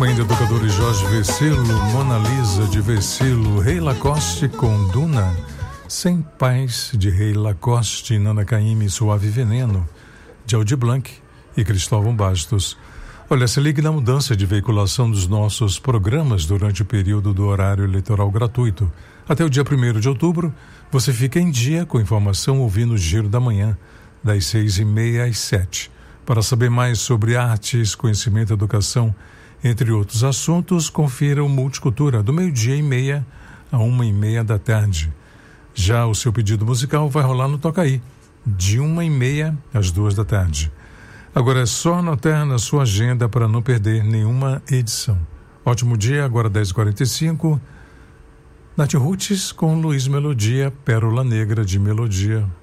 Mãe do educador Jorge Vecilo, Mona Lisa de Vecilo, Rei Lacoste com Duna, Sem Paz de Rei Lacoste, Nana Caymmi, Suave Veneno, de Aldir Blanc e Cristóvão Bastos. Olha, se ligue na mudança de veiculação dos nossos programas durante o período do horário eleitoral gratuito. Até o dia 1º de outubro, você fica em dia com informação ouvindo o Giro da Manhã, das 6h30 às 7h. Para saber mais sobre artes, conhecimento e educação, entre outros assuntos, confira o Multicultura, do 12h30 a 1h30 da tarde. Já o seu pedido musical vai rolar no Toca Aí, de 1h30 às 2h da tarde. Agora é só anotar na sua agenda para não perder nenhuma edição. Ótimo dia, agora 10h45. Nath Roots com Luiz Melodia, Pérola Negra de Melodia.